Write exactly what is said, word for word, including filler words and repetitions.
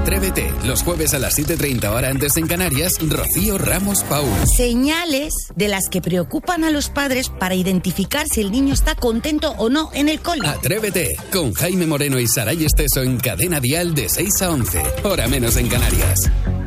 Atrévete, los jueves a las siete treinta hora antes en Canarias, Rocío Ramos Paul. Señales de las que preocupan a los padres para identificar si el niño está contento o no en el cole. Atrévete, con Jaime Moreno y Saray Esteso en Cadena Dial de seis a once, hora menos en Canarias.